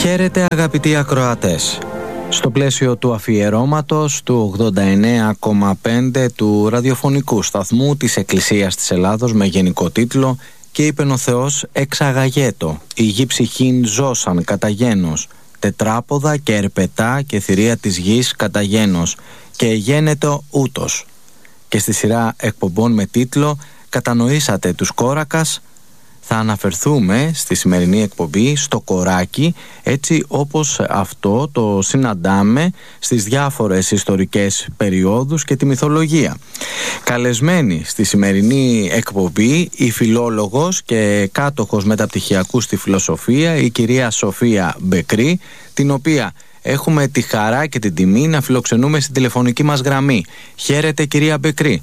Χαίρετε αγαπητοί ακροατές. Στο πλαίσιο του αφιερώματος του 89,5 του ραδιοφωνικού σταθμού της Εκκλησίας της Ελλάδος με γενικό τίτλο «Και είπεν ο Θεός εξαγαγέτο, η γη ψυχήν ζώσαν κατά γένος, τετράποδα και ερπετά και θηρία της γης κατά γένος, και γένετο ούτως». Και στη σειρά εκπομπών με τίτλο «Κατανοήσατε τους κόρακας», θα αναφερθούμε στη σημερινή εκπομπή στο κοράκι, έτσι όπως αυτό το συναντάμε στις διάφορες ιστορικές περιόδους και τη μυθολογία. Καλεσμένη στη σημερινή εκπομπή η φιλόλογος και κάτοχος μεταπτυχιακού στη φιλοσοφία, η κυρία Σοφία Μπεκρή, την οποία έχουμε τη χαρά και την τιμή να φιλοξενούμε στην τηλεφωνική μας γραμμή. Χαίρετε κυρία Μπεκρή.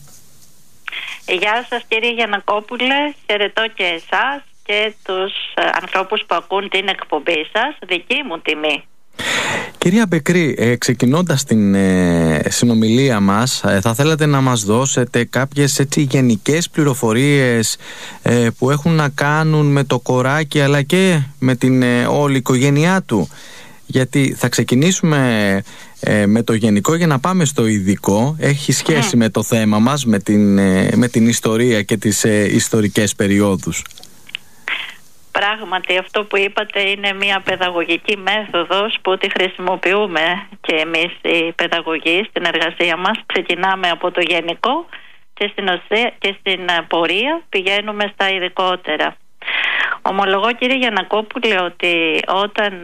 Γεια σας κύριε Γιαννακόπουλε, χαιρετώ και εσάς και τους ανθρώπους που ακούν την εκπομπή σας, δική μου τιμή. Κυρία Μπεκρή, ξεκινώντας την συνομιλία μας, θα θέλατε να μας δώσετε κάποιες γενικές πληροφορίες που έχουν να κάνουν με το κοράκι αλλά και με την όλη οικογένειά του? Γιατί θα ξεκινήσουμε με το γενικό για να πάμε στο ειδικό. Έχει σχέση με το θέμα μας, με την ιστορία και τις ιστορικές περιόδους. Πράγματι αυτό που είπατε είναι μια παιδαγωγική μέθοδος που τη χρησιμοποιούμε και εμείς οι παιδαγωγοί στην εργασία μας. Ξεκινάμε από το γενικό και στην πορεία πηγαίνουμε στα ειδικότερα. Ομολογώ κύριε Γιαννακόπουλε ότι όταν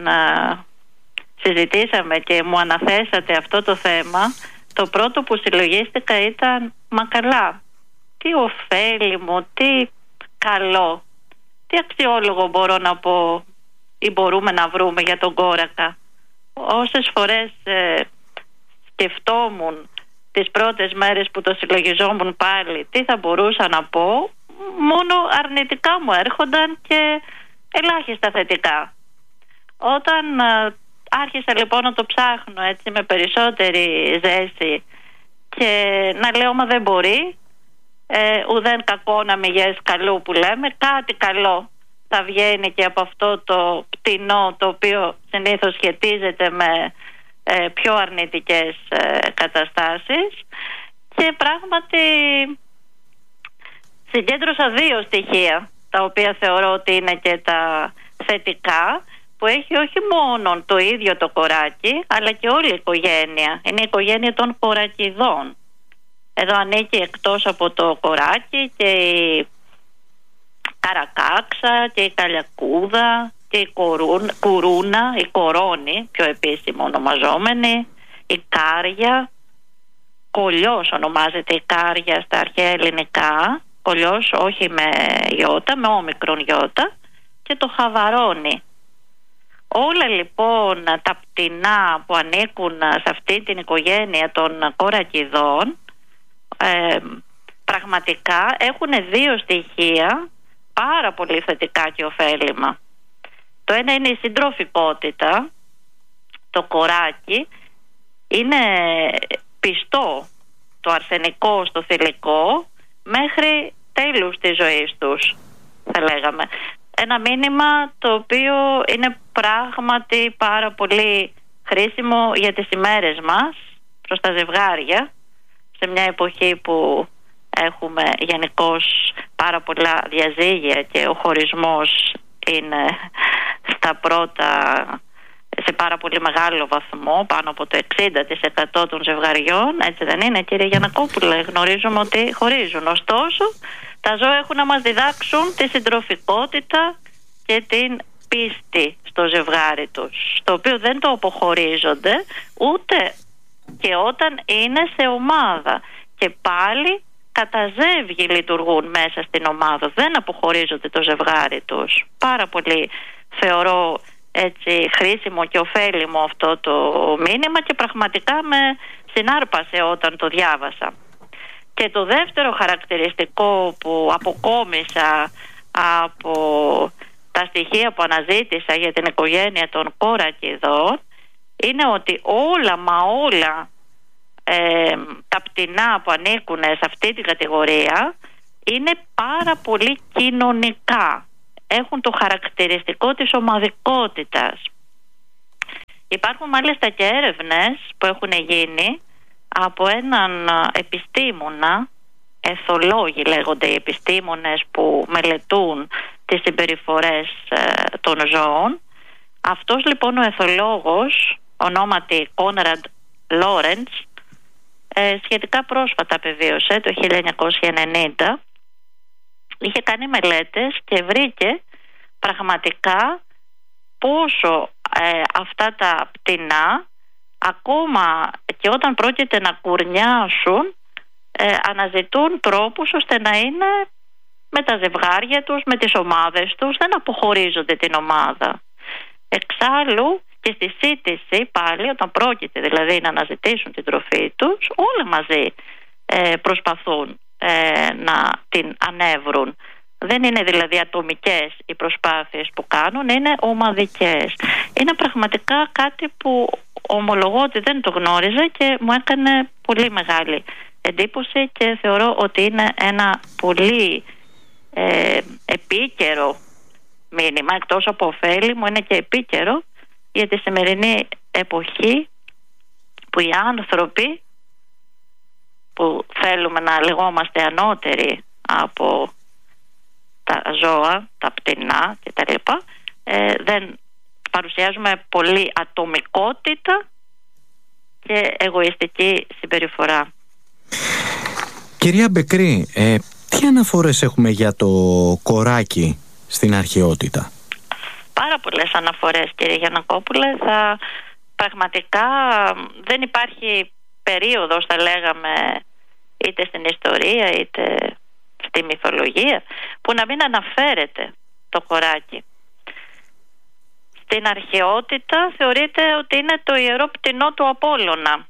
συζητήσαμε και μου αναθέσατε αυτό το θέμα, το πρώτο που συλλογίστηκα ήταν «Μα καλά, τι ωφέλιμο, τι καλό, τι αξιόλογο μπορώ να πω ή μπορούμε να βρούμε για τον κόρακα». Όσες φορές σκεφτόμουν τις πρώτες μέρες που το συλλογιζόμουν πάλι τι θα μπορούσα να πω, μόνο αρνητικά μου έρχονταν και ελάχιστα θετικά. Όταν άρχισα λοιπόν να το ψάχνω έτσι με περισσότερη ζέση και να λέω «Μα δεν μπορεί, ουδέν κακό να μηγές καλού» που λέμε, κάτι καλό θα βγαίνει και από αυτό το πτηνό το οποίο συνήθως σχετίζεται με πιο αρνητικές καταστάσεις. Και πράγματι συγκέντρωσα δύο στοιχεία τα οποία θεωρώ ότι είναι και τα θετικά, που έχει όχι μόνο το ίδιο το κοράκι αλλά και όλη η οικογένεια. Είναι η οικογένεια των κορακιδών. Εδώ ανήκει εκτός από το κοράκι και η καρακάξα και η καλιακούδα και η κουρούνα, η κορώνη πιο επίσημο ονομαζόμενη, η κάρια, κολιός ονομάζεται η κάρια στα αρχαία ελληνικά, κολιός όχι με γιώτα, με όμικρον γιώτα, και το χαβαρόνι. Όλα λοιπόν τα πτηνά που ανήκουν σε αυτή την οικογένεια των κορακιδών πραγματικά έχουν δύο στοιχεία πάρα πολύ θετικά και ωφέλιμα. Το ένα είναι η συντροφικότητα. Το κοράκι είναι πιστό το αρσενικό στο θηλυκό μέχρι τέλους της ζωής τους, θα λέγαμε. Ένα μήνυμα το οποίο είναι πράγματι πάρα πολύ χρήσιμο για τις ημέρες μας προς τα ζευγάρια, σε μια εποχή που έχουμε γενικώς πάρα πολλά διαζύγια και ο χωρισμός είναι σε πάρα πολύ μεγάλο βαθμό, πάνω από το 60% των ζευγαριών, έτσι δεν είναι κύριε Γιαννακόπουλε? Γνωρίζουμε ότι χωρίζουν. Ωστόσο τα ζώα έχουν να μας διδάξουν τη συντροφικότητα και την πίστη στο ζευγάρι τους, το οποίο δεν το αποχωρίζονται ούτε και όταν είναι σε ομάδα, και πάλι κατά ζεύγη λειτουργούν μέσα στην ομάδα, δεν αποχωρίζονται το ζευγάρι τους. Πάρα πολύ θεωρώ έτσι χρήσιμο και ωφέλιμο αυτό το μήνυμα και πραγματικά με συνάρπασε όταν το διάβασα. Και το δεύτερο χαρακτηριστικό που αποκόμισα από τα στοιχεία που αναζήτησα για την οικογένεια των κορακιδών είναι ότι όλα τα πτηνά που ανήκουν σε αυτή την κατηγορία είναι πάρα πολύ κοινωνικά. Έχουν το χαρακτηριστικό της ομαδικότητας. Υπάρχουν μάλιστα και έρευνες που έχουν γίνει από έναν επιστήμονα, εθολόγοι λέγονται οι επιστήμονες που μελετούν τις συμπεριφορές των ζώων. Αυτός λοιπόν ο εθολόγος, ονόματι Κόνραντ Λόρεντς, σχετικά πρόσφατα απεβίωσε το 1990. Είχε κάνει μελέτες και βρήκε πραγματικά πόσο αυτά τα πτηνά, ακόμα και όταν πρόκειται να κουρνιάσουν, αναζητούν τρόπους ώστε να είναι με τα ζευγάρια τους, με τις ομάδες τους, δεν αποχωρίζονται την ομάδα. Εξάλλου και στη σύντηση πάλι, όταν πρόκειται δηλαδή να αναζητήσουν την τροφή τους, όλα μαζί προσπαθούν να την ανέβρουν. Δεν είναι δηλαδή ατομικές οι προσπάθειες που κάνουν, είναι ομαδικές. Είναι πραγματικά κάτι που ομολογώ ότι δεν το γνώριζα και μου έκανε πολύ μεγάλη εντύπωση και θεωρώ ότι είναι ένα πολύ επίκαιρο μήνυμα. Εκτός από ωφέλιμο, είναι και επίκαιρο για τη σημερινή εποχή που οι άνθρωποι που θέλουμε να λεγόμαστε ανώτεροι από τα ζώα, τα πτηνά κτλ, δεν παρουσιάζουμε πολύ ατομικότητα και εγωιστική συμπεριφορά. Κυρία Μπεκρή, τι αναφορές έχουμε για το κοράκι στην αρχαιότητα? Πάρα πολλές αναφορές, κύριε Γιαννακόπουλε. Πραγματικά δεν υπάρχει περίοδος, θα λέγαμε, είτε στην ιστορία είτε στη μυθολογία, που να μην αναφέρεται το κοράκι. Στην αρχαιότητα θεωρείται ότι είναι το ιερό πτηνό του Απόλλωνα.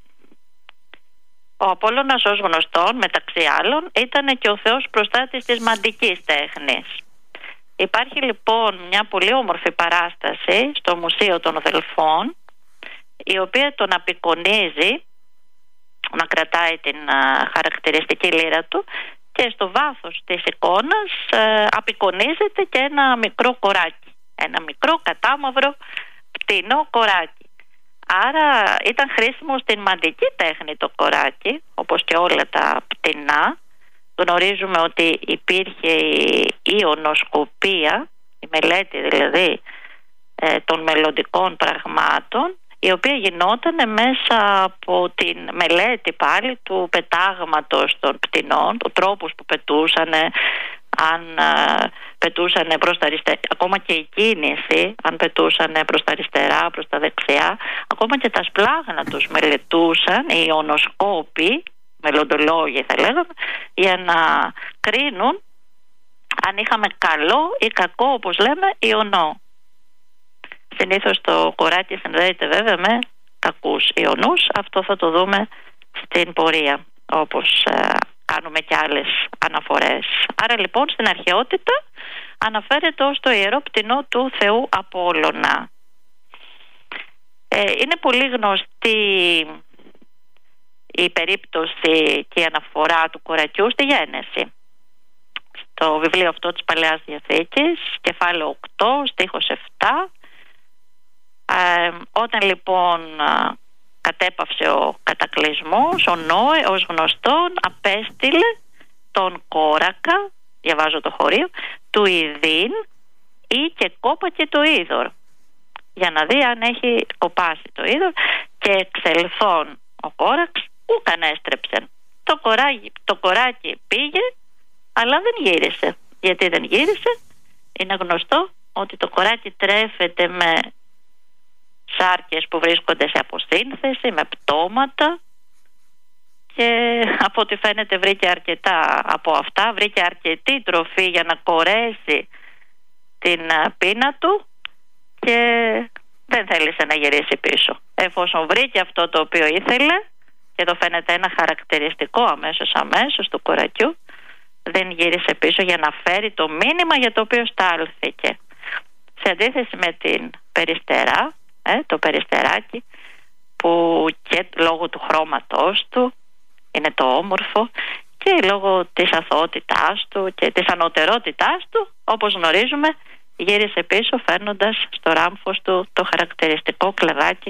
Ο Απόλλωνας, ως γνωστόν, μεταξύ άλλων, ήταν και ο θεός προστάτης της μαντικής τέχνης. Υπάρχει λοιπόν μια πολύ όμορφη παράσταση στο Μουσείο των Δελφών, η οποία τον απεικονίζει να κρατάει την χαρακτηριστική λύρα του, και στο βάθος της εικόνας απεικονίζεται και ένα μικρό κοράκι, ένα μικρό κατάμαυρο πτηνό κοράκι. Άρα ήταν χρήσιμο στην μαντική τέχνη το κοράκι, όπως και όλα τα πτηνά. Γνωρίζουμε ότι υπήρχε η ιονοσκοπία, η μελέτη δηλαδή των μελλοντικών πραγμάτων, η οποία γινόταν μέσα από την μελέτη πάλι του πετάγματος των πτηνών, του τρόπους που πετούσαν, αν πετούσαν προς τα αριστερά, ακόμα και η κίνηση, αν πετούσαν προς τα αριστερά, προς τα δεξιά, ακόμα και τα σπλάγνα τους μελετούσαν οι ιονοσκόποι, μελλοντολόγοι θα λέγαμε, για να κρίνουν αν είχαμε καλό ή κακό, όπως λέμε, ιονό. Συνήθως το κοράκι συνδέεται βέβαια με κακούς ιονούς. Αυτό θα το δούμε στην πορεία, όπως κάνουμε και άλλες αναφορές. Άρα λοιπόν στην αρχαιότητα αναφέρεται ως το ιερό πτηνό του θεού Απόλλωνα. Είναι πολύ γνωστή η περίπτωση και η αναφορά του κορακιού στη Γένεση. Στο βιβλίο αυτό της Παλαιάς Διαθήκης, κεφάλαιο 8, στίχος 7, όταν λοιπόν κατέπαυσε ο κατακλυσμός, ο Νόε ως γνωστόν απέστειλε τον κόρακα, διαβάζω το χωρίο, του Ιδίν ή και κόπακε το είδωρ, για να δει αν έχει κοπάσει το είδωρ, και εξελθόν ο κόραξ ούκαν έστρεψε. Το κοράκι πήγε, αλλά δεν γύρισε. Γιατί δεν γύρισε? Είναι γνωστό ότι το κοράκι τρέφεται με σάρκες που βρίσκονται σε αποσύνθεση, με πτώματα, και από ό,τι φαίνεται βρήκε αρκετά από αυτά, βρήκε αρκετή τροφή για να κορέσει την πείνα του και δεν θέλησε να γυρίσει πίσω. Εφόσον βρήκε αυτό το οποίο ήθελε, και το φαίνεται ένα χαρακτηριστικό αμέσως του κορακιού, δεν γύρισε πίσω για να φέρει το μήνυμα για το οποίο στάλθηκε. Σε αντίθεση με την περιστερά, το περιστεράκι, που και λόγω του χρώματός του είναι το όμορφο, και λόγω της αθωότητάς του και της ανωτερότητάς του, όπως γνωρίζουμε, γύρισε πίσω φέρνοντας στο ράμφος του το χαρακτηριστικό κλαδάκι